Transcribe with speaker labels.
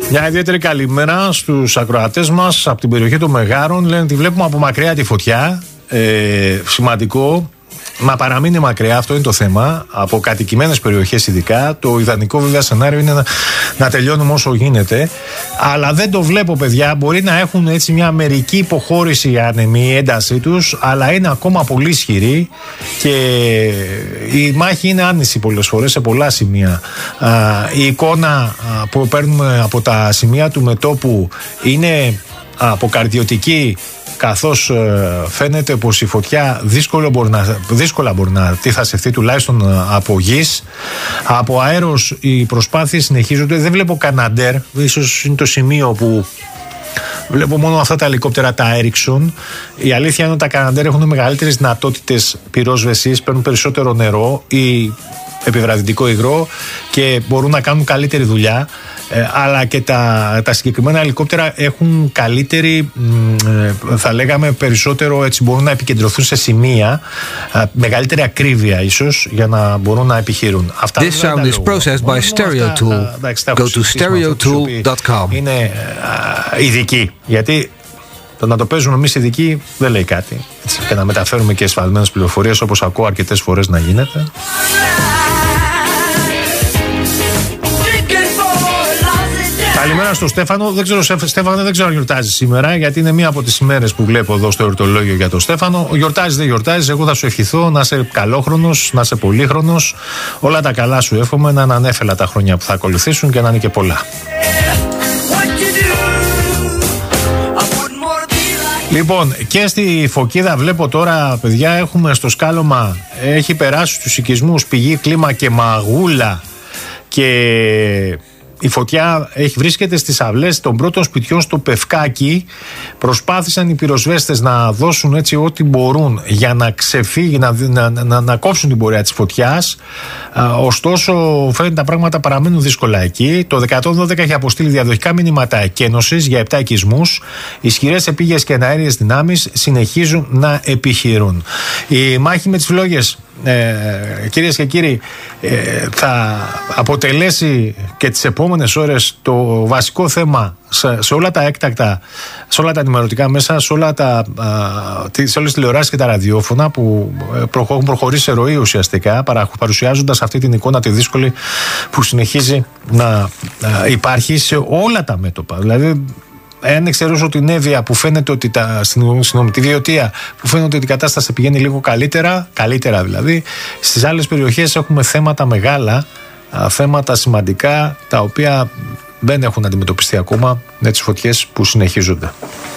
Speaker 1: Μια ιδιαίτερη καλημέρα στους ακροατές μας από την περιοχή των Μεγάρων. Λένε ότι βλέπουμε από μακριά τη φωτιά. Σημαντικό να παραμείνει μακριά, αυτό είναι το θέμα, από κατοικημένες περιοχές ειδικά. Το ιδανικό βέβαια σενάριο είναι να τελειώνουμε όσο γίνεται. Αλλά δεν το βλέπω, παιδιά. Μπορεί να έχουν έτσι μια μερική υποχώρηση οι άνεμοι, η έντασή τους, αλλά είναι ακόμα πολύ ισχυρή και η μάχη είναι άνηση πολλές φορές σε πολλά σημεία. Η εικόνα που παίρνουμε από τα σημεία του μετώπου είναι αποκαρδιωτική, καθώς φαίνεται πως η φωτιά δύσκολα μπορεί να τυθασευτεί τουλάχιστον από γης. Από αέρος οι προσπάθειες συνεχίζονται. Δεν βλέπω Καναντέρ, ίσως είναι το σημείο που βλέπω μόνο αυτά τα ελικόπτερα, τα Ericsson. Η αλήθεια είναι ότι τα Καναντέρ έχουν μεγαλύτερες δυνατότητες πυρόσβεσης, παίρνουν περισσότερο νερό ή επιβραδυτικό υγρό και μπορούν να κάνουν καλύτερη δουλειά, αλλά και τα συγκεκριμένα ελικόπτερα έχουν καλύτερη, θα λέγαμε περισσότερο, έτσι μπορούν να επικεντρωθούν σε σημεία, μεγαλύτερη ακρίβεια ίσως, για να μπορούν να επιχειρούν. Αυτά
Speaker 2: This sound is processed by StereoTool. Go to stereotool.com.
Speaker 1: Είναι ειδικοί, γιατί το να το παίζουμε εμείς ειδικοί δεν λέει κάτι. Έτσι, και να μεταφέρουμε και εσφαλμένες πληροφορίες, όπως ακούω αρκετές φορές να γίνεται. Καλημέρα στο Στέφανο. Δεν ξέρω, Στέφανο, δεν ξέρω αν γιορτάζει σήμερα, γιατί είναι μία από τις ημέρες που βλέπω εδώ στο εορτολόγιο για τον Στέφανο. Γιορτάζει, δεν γιορτάζει. Εγώ θα σου ευχηθώ να είσαι καλόχρονος, να είσαι πολύχρονος. Όλα τα καλά σου εύχομαι, να είναι ανέφελα τα χρόνια που θα ακολουθήσουν και να είναι και πολλά. Λοιπόν, και στη Φωκίδα βλέπω τώρα, παιδιά, έχουμε στο σκάλωμα, έχει περάσει στους οικισμούς Πηγή, Κλίμα και Μαγούλα, και η φωτιά βρίσκεται στις αυλές των πρώτων σπιτιών στο Πευκάκι. Προσπάθησαν οι πυροσβέστες να δώσουν έτσι ό,τι μπορούν για να ξεφύγει, να κόψουν την πορεία της φωτιάς. Ωστόσο, φαίνεται τα πράγματα παραμένουν δύσκολα εκεί. Το 112 έχει αποστείλει διαδοχικά μηνύματα εκένωσης για 7 οικισμούς. Ισχυρές επίγειες και εναέριες δυνάμεις συνεχίζουν να επιχειρούν. Η μάχη με τις φλόγες, κυρίες και κύριοι, θα αποτελέσει και τις επόμενες ώρες το βασικό θέμα σε όλα τα έκτακτα, σε όλα τα ενημερωτικά μέσα, σε όλες τις τηλεοράσεις και τα ραδιόφωνα που έχουν προχωρήσει σε ροή ουσιαστικά, παρουσιάζοντας αυτή την εικόνα τη δύσκολη που συνεχίζει να υπάρχει σε όλα τα μέτωπα. Δηλαδή, αν εξαιρέσω την Εύβοια που φαίνεται ότι τη Βιωτία που φαίνεται ότι η κατάσταση πηγαίνει λίγο καλύτερα δηλαδή, στις άλλες περιοχές έχουμε θέματα μεγάλα, θέματα σημαντικά, τα οποία δεν έχουν αντιμετωπιστεί ακόμα με τις φωτιές που συνεχίζονται.